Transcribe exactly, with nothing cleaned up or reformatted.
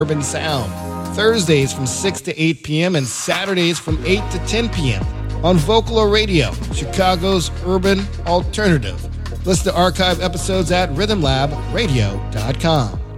Urban Sound. Thursdays from six to eight p.m. and Saturdays from eight to ten p.m. on Vocalo Radio, Chicago's urban alternative. Listen to archive episodes at rhythm lab radio dot com.